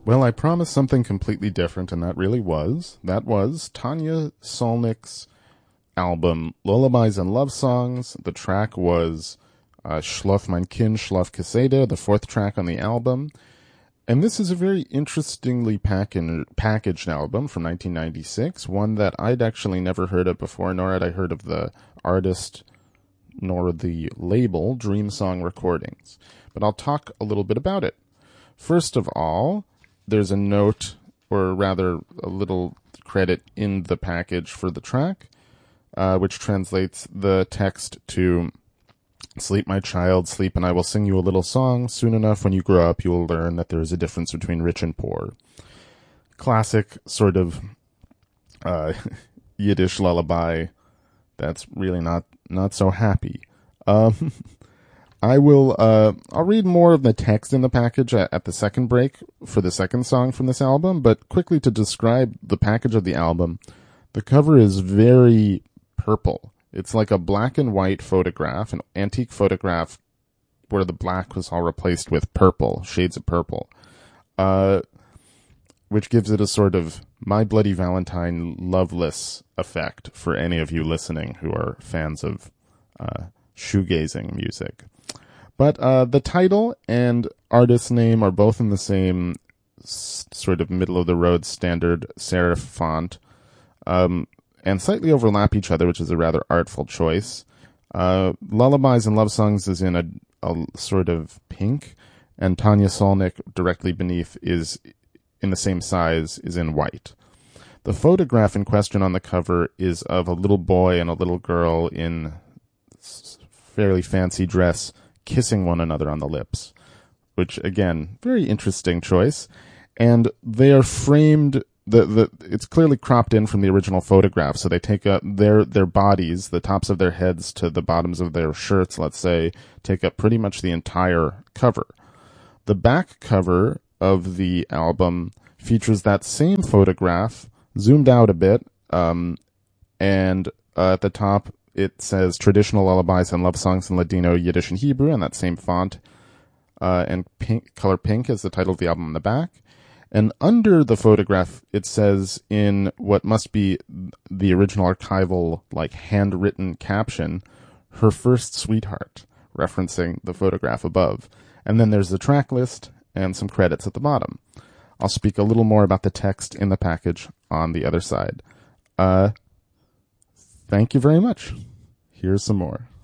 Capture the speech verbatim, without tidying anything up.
Well, I promised something completely different, and that really was. That was Tanya Solnick's album, Lullabies and Love Songs. The track was uh, Schlaf mein Kind, Schlaf Gesede, the fourth track on the album. And this is a very interestingly packin- packaged album from nineteen ninety-six, one that I'd actually never heard of before, nor had I heard of the artist nor the label, Dream Song Recordings. But I'll talk a little bit about it. First of all, there's a note, or rather a little credit in the package for the track, uh, which translates the text to, "Sleep, my child, sleep, and I will sing you a little song. Soon enough, when you grow up, you will learn that there is a difference between rich and poor." Classic sort of uh, Yiddish lullaby that's really not, not so happy. Um, I will, uh, I'll read more of the text in the package at, at the second break for the second song from this album, but quickly to describe the package of the album, the cover is very purple. It's like a black and white photograph, an antique photograph where the black was all replaced with purple, shades of purple, uh, which gives it a sort of My Bloody Valentine loveless effect for any of you listening who are fans of uh, shoegazing music. But uh, the title and artist name are both in the same s- sort of middle-of-the-road standard serif font, um, and slightly overlap each other, which is a rather artful choice. Uh, Lullabies and Love Songs is in a, a sort of pink, and Tanya Solnick directly beneath is in the same size, is in white. The photograph in question on the cover is of a little boy and a little girl in fairly fancy dress kissing one another on the lips, which, again, very interesting choice. And they are framed, the, the, it's clearly cropped in from the original photograph, so they take up their, their bodies, the tops of their heads to the bottoms of their shirts, let's say, take up pretty much the entire cover. The back cover of the album features that same photograph, zoomed out a bit, um, and uh, at the top it says Traditional Lullabies and Love Songs in Ladino, Yiddish, and Hebrew, in that same font, uh, and pink, color pink is the title of the album on the back. And under the photograph, it says in what must be the original archival, like, handwritten caption, "Her First Sweetheart," referencing the photograph above. And then there's the track list and some credits at the bottom. I'll speak a little more about the text in the package on the other side. Uh, thank you very much. Here's some more.